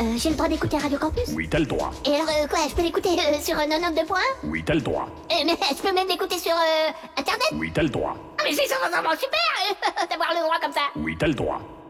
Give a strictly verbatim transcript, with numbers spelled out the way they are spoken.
Euh, j'ai le droit d'écouter Radio Campus? Oui, t'as le droit. Et alors, euh, quoi, je peux l'écouter euh, sur euh, quatre-vingt-deux point un? Oui, t'as le droit. Euh, mais je peux même l'écouter sur euh, Internet? Oui, t'as le droit. Ah, mais c'est vraiment super euh, d'avoir le droit comme ça. Oui, t'as le droit.